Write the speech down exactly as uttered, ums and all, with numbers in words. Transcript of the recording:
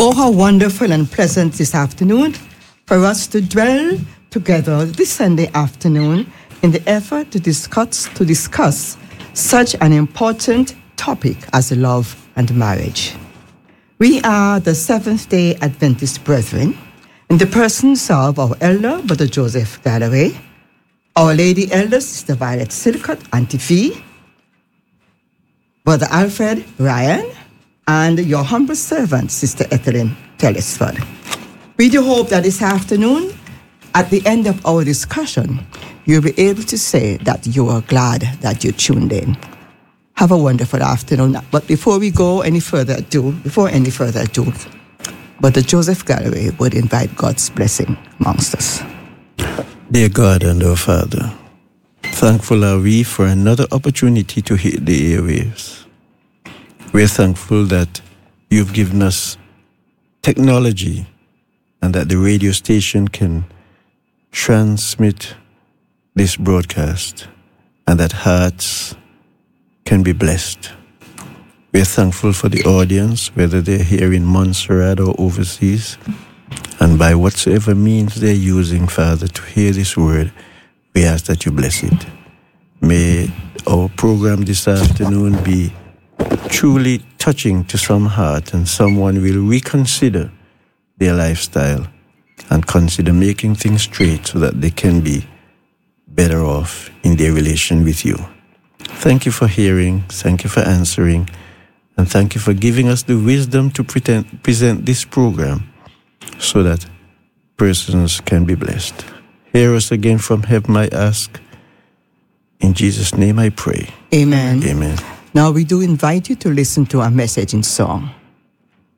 Oh, how wonderful and pleasant this afternoon for us to dwell together this Sunday afternoon in the effort to discuss, to discuss such an important topic as love and marriage. We are the Seventh-day Adventist Brethren in the persons of our elder, Brother Joseph Galloway, our Lady Elder, Sister Violet Silcott, Auntie Fee, Brother Alfred Ryan, and your humble servant, Sister Ethelyn Telesford. We do hope that this afternoon, at the end of our discussion, you'll be able to say that you are glad that you tuned in. Have a wonderful afternoon. But before we go any further ado, before any further ado, Brother Joseph Galloway would invite God's blessing amongst us. Dear God and our Father, thankful are we for another opportunity to hit the airwaves. We're thankful that you've given us technology and that the radio station can transmit this broadcast and that hearts can be blessed. We're thankful for the audience, whether they're here in Montserrat or overseas, and by whatsoever means they're using, Father, to hear this word, we ask that you bless it. May our program this afternoon be truly touching to some heart, and someone will reconsider their lifestyle and consider making things straight so that they can be better off in their relation with you. Thank you for hearing, thank you for answering, and thank you for giving us the wisdom to pretend, present this program so that persons can be blessed. Hear us again from heaven, I ask. In Jesus' name I pray. Amen. Amen. Now we do invite you to listen to our message in song.